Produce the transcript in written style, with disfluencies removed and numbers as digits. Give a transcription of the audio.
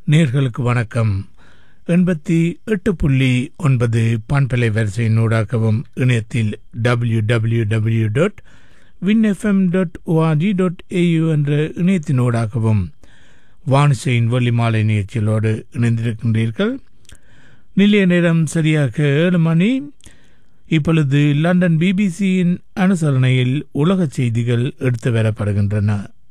நேர்களுக்கு வணக்கம். 88.9 பான்பலை வரிசையினூடாகவும் இணையத்தில் www.winfm.org.au என்ற இணையத்தினூடாகவும் வானிசையின் வெள்ளி மாலை நிகழ்ச்சிகளோடு இணைந்திருக்கின்றீர்கள். நிலைய நேரம் சரியாக 7 மணி. இப்பொழுது லண்டன் பிபிசியின் அனுசரணையில் உலக செய்திகள் எடுத்து வரப்படுகின்றன.